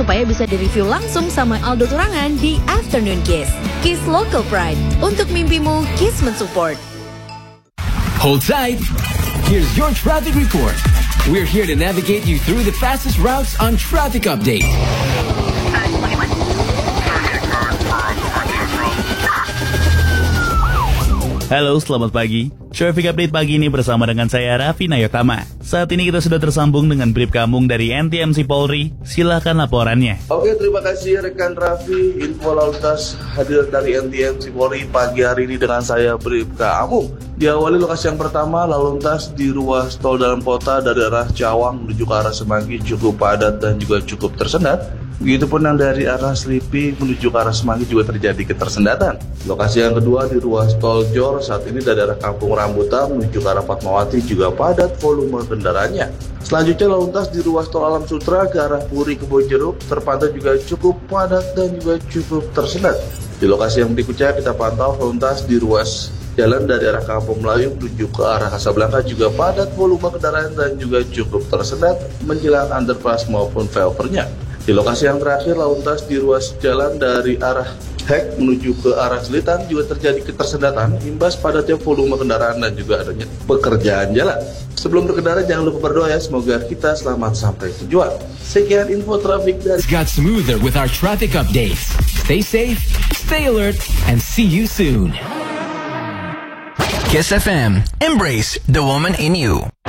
supaya bisa direview langsung sama Aldo Turangan di Afternoon Kiss. Kiss Local Pride. Untuk mimpimu, Kiss mensupport. Hold tight. Here's your traffic report. We're here to navigate you through the fastest routes on Traffic Update. Halo, selamat pagi. Traffic Update pagi ini bersama dengan saya Raffi Nayotama. Saat ini kita sudah tersambung dengan Brib Kamung dari NTMC Polri. Silakan laporannya. Oke, terima kasih rekan Raffi. Info lalu lintas hadir dari NTMC Polri pagi hari ini dengan saya Brib Kamung. Diawali lokasi yang pertama, lalu lintas di ruas tol dalam kota dari arah Cawang menuju ke arah Semanggi cukup padat dan juga cukup tersendat. Begitupun yang dari arah Selipi menuju ke arah Semanggi juga terjadi ketersendatan. Lokasi yang kedua di ruas tol Jor, saat ini dari arah Kampung Rambutan menuju ke arah Fatmawati juga padat volume kendaraannya. Selanjutnya lalu lintas di ruas tol Alam Sutra ke arah Puri Kebonjeruk terpantau juga cukup padat dan juga cukup tersendat. Di lokasi yang berikutnya kita pantau lalu lintas di ruas jalan dari arah Kampung Melayu menuju ke arah Kasablanka juga padat volume kendaraan dan juga cukup tersendat menjelang underpass maupun flyovernya. Di lokasi yang terakhir, lalu lintas di ruas jalan dari arah Hek menuju ke arah Selitan juga terjadi ketersendatan imbas padatnya volume kendaraan dan juga adanya pekerjaan jalan. Sebelum berkendara jangan lupa berdoa ya, semoga kita selamat sampai tujuan. Sekian info trafik dari Got smoother with our traffic updates. Stay safe, stay alert, and see you soon. Kiss FM. Embrace the woman in you.